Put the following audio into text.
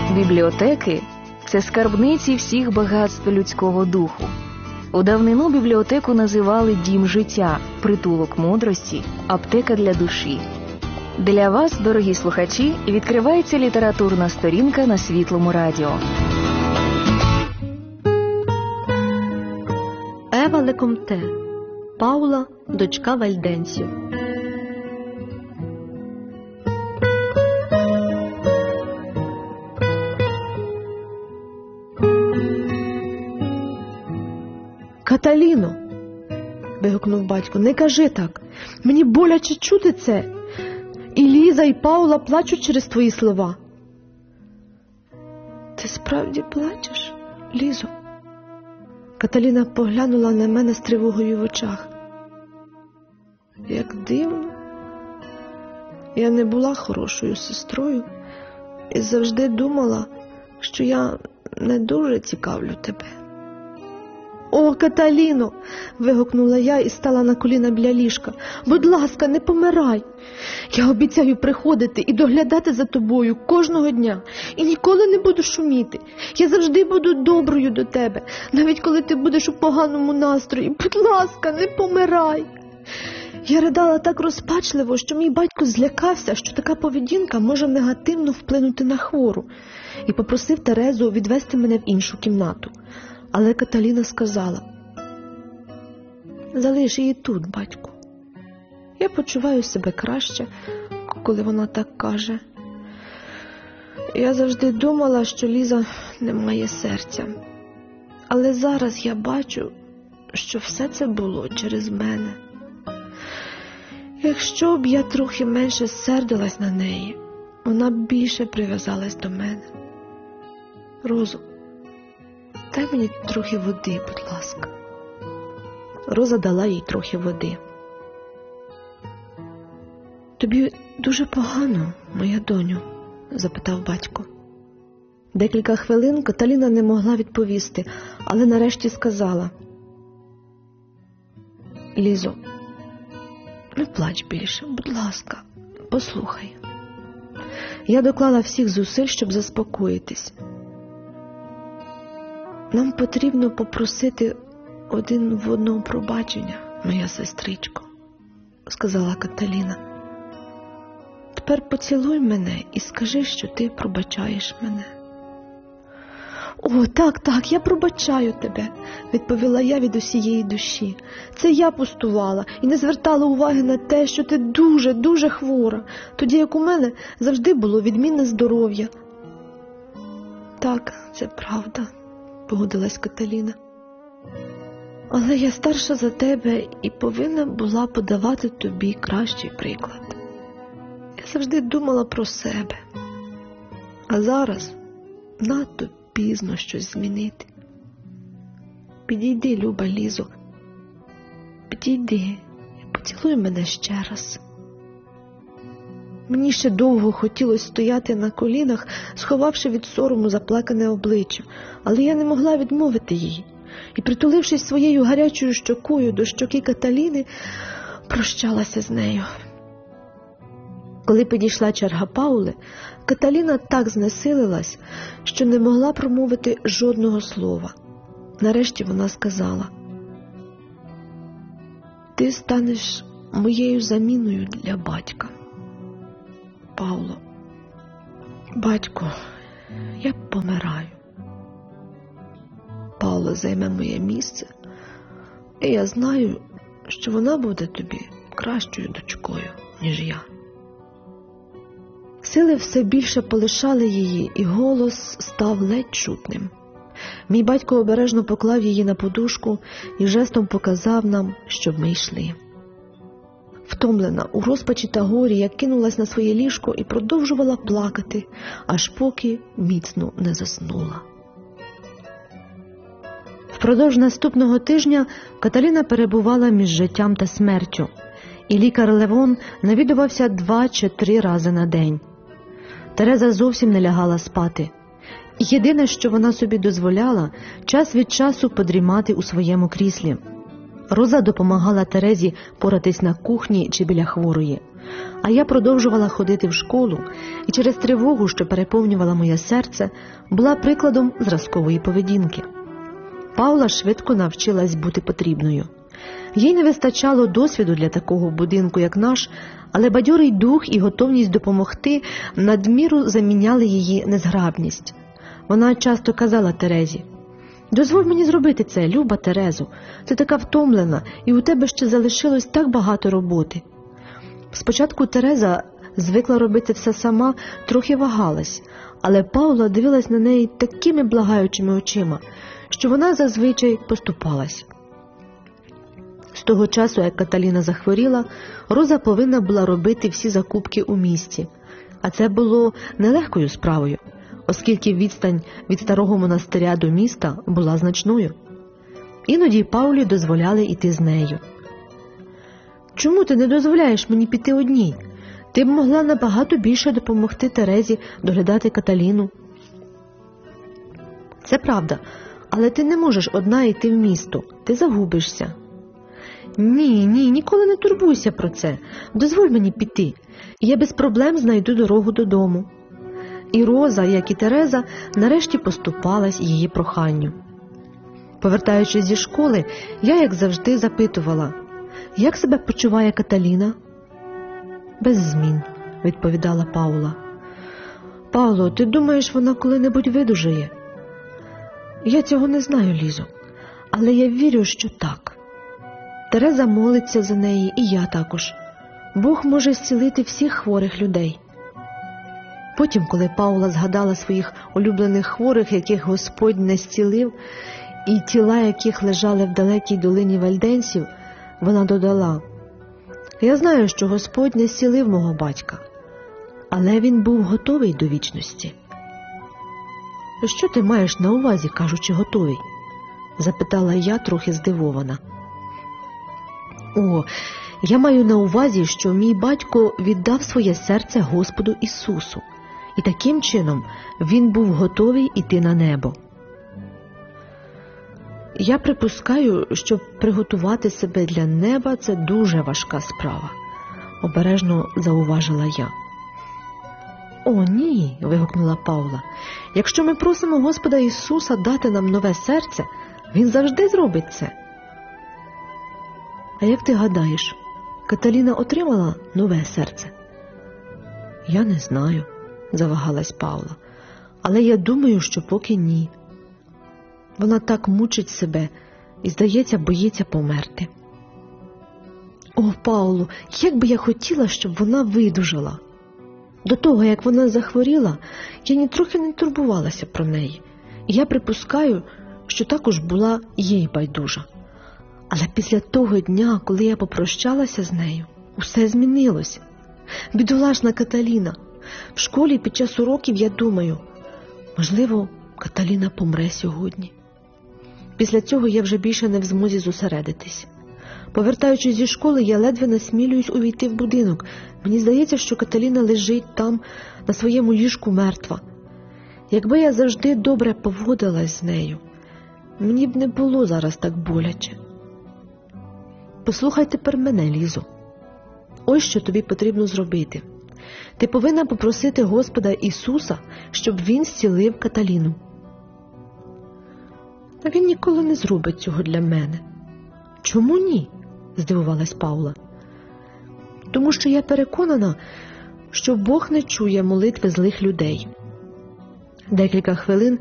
Бібліотеки – це скарбниці всіх багатств людського духу. У давнину бібліотеку називали дім життя, притулок мудрості, аптека для душі. Для вас, дорогі слухачі, відкривається літературна сторінка на Світлому радіо. Ева Лекомте, Паула, дочка вальденців. «Каталіно!» – вигукнув батько. «Не кажи так! Мені боляче чути це! І Ліза, і Паула плачуть через твої слова!» «Ти справді плачеш, Лізо?» Каталіна поглянула на мене з тривогою в очах. Як дивно. Я не була хорошою сестрою і завжди думала, що я не дуже цікавлю тебе. «О, Каталіно!» – вигукнула я і стала на коліна біля ліжка. «Будь ласка, не помирай! Я обіцяю приходити і доглядати за тобою кожного дня. І ніколи не буду шуміти. Я завжди буду доброю до тебе, навіть коли ти будеш у поганому настрої. Будь ласка, не помирай!» Я ридала так розпачливо, що мій батько злякався, що така поведінка може негативно вплинути на хвору, і попросив Терезу відвести мене в іншу кімнату. Але Каталіна сказала: «Залиш її тут, батьку. Я почуваю себе краще, коли вона так каже. Я завжди думала, що Ліза не має серця. Але зараз я бачу, що все це було через мене. Якщо б я трохи менше сердилась на неї, вона б більше прив'язалась до мене. Розо, дай мені трохи води, будь ласка». Роза дала їй трохи води. «Тобі дуже погано, моя доню?» – запитав батько. Декілька хвилин Каталіна не могла відповісти, але нарешті сказала: «Лізо, не плач більше, будь ласка, послухай». Я доклала всіх зусиль, щоб заспокоїтись. «Нам потрібно попросити один в одного пробачення, моя сестричко», – сказала Каталіна. «Тепер поцілуй мене і скажи, що ти пробачаєш мене». «О, так, я пробачаю тебе», – відповіла я від усієї душі. «Це я пустувала і не звертала уваги на те, що ти дуже, дуже хвора, тоді як у мене завжди було відмінне здоров'я». «Так, це правда», – погодилась Каталіна. «Але я старша за тебе і повинна була подавати тобі кращий приклад. Я завжди думала про себе. А зараз надто пізно щось змінити. Підійди, люба Лізо, підійди і поцілуй мене ще раз». Мені ще довго хотілося стояти на колінах, сховавши від сорому заплакане обличчя, але я не могла відмовити їй. І, притулившись своєю гарячою щокою до щоки Каталіни, прощалася з нею. Коли підійшла черга Паули, Каталіна так знесилилась, що не могла промовити жодного слова. Нарешті вона сказала: «Ти станеш моєю заміною для батька. Пауло, батько, я помираю. Паула займе моє місце, і я знаю, що вона буде тобі кращою дочкою, ніж я». Сили все більше полишали її, і голос став ледь чутним. Мій батько обережно поклав її на подушку і жестом показав нам, щоб ми йшли. Втомлена, у розпачі та горі, я кинулась на своє ліжко і продовжувала плакати, аж поки міцно не заснула. Впродовж наступного тижня Каталіна перебувала між життям та смертю, і лікар Левон навідувався 2 чи 3 рази на день. Тереза зовсім не лягала спати. Єдине, що вона собі дозволяла, час від часу подрімати у своєму кріслі. Роза допомагала Терезі поратись на кухні чи біля хворої, а я продовжувала ходити в школу і через тривогу, що переповнювала моє серце, була прикладом зразкової поведінки. Паула швидко навчилась бути потрібною. Їй не вистачало досвіду для такого будинку, як наш, але бадьорий дух і готовність допомогти надміру заміняли її незграбність. Вона часто казала Терезі: «Дозволь мені зробити це, люба Терезо, ти така втомлена, і у тебе ще залишилось так багато роботи». Спочатку Тереза звикла робити все сама, трохи вагалась, але Паула дивилась на неї такими благаючими очима, що вона зазвичай поступалась. З того часу, як Каталіна захворіла, Роза повинна була робити всі закупки у місті, а це було нелегкою справою, оскільки відстань від старого монастиря до міста була значною. Іноді Паулі дозволяли йти з нею. «Чому ти не дозволяєш мені піти одній? Ти б могла набагато більше допомогти Терезі доглядати Каталіну». «Це правда, але ти не можеш одна йти в місто, ти загубишся». «Ні, ніколи не турбуйся про це. Дозволь мені піти, і я без проблем знайду дорогу додому». І Роза, як і Тереза, нарешті поступалась її проханню. Повертаючись зі школи, я, як завжди, запитувала: «Як себе почуває Каталіна?» «Без змін», – відповідала Паула. «Пауло, ти думаєш, вона коли-небудь видужає?» «Я цього не знаю, Лізо, але я вірю, що так. Тереза молиться за неї, і я також. Бог може зцілити всіх хворих людей». Потім, коли Паула згадала своїх улюблених хворих, яких Господь не зцілив, і тіла яких лежали в далекій долині вальденців, вона додала: «Я знаю, що Господь не зцілив мого батька, але він був готовий до вічності». «Що ти маєш на увазі, кажучи готовий?» – запитала я, трохи здивована. «О, я маю на увазі, що мій батько віддав своє серце Господу Ісусу, і таким чином він був готовий іти на небо». «Я припускаю, що приготувати себе для неба – це дуже важка справа», – обережно зауважила я. «О, ні!» – вигукнула Паула. «Якщо ми просимо Господа Ісуса дати нам нове серце, Він завжди зробить це». «А як ти гадаєш, Каталіна отримала нове серце?» «Я не знаю», – завагалась Паула. «Але я думаю, що поки ні. Вона так мучить себе і, здається, боїться померти». «О, Пауло, як би я хотіла, щоб вона видужала! До того, як вона захворіла, я нітрохи не турбувалася про неї, і я припускаю, що також була їй байдужа. Але після того дня, коли я попрощалася з нею, усе змінилось. Бідолашна Каталіна! В школі під час уроків я думаю, можливо, Каталіна помре сьогодні». Після цього я вже більше не в змозі зосередитись. Повертаючись зі школи, я ледве насмілююсь увійти в будинок. Мені здається, що Каталіна лежить там, на своєму ліжку мертва. Якби я завжди добре поводилась з нею, мені б не було зараз так боляче. Послухай тепер мене, Лізо. Ось що тобі потрібно зробити. Ти повинна попросити Господа Ісуса, щоб Він зцілив Каталіну. Та Він ніколи не зробить цього для мене. Чому ні? Здивувалась Паула. Тому що я переконана, що Бог не чує молитви злих людей. Декілька хвилин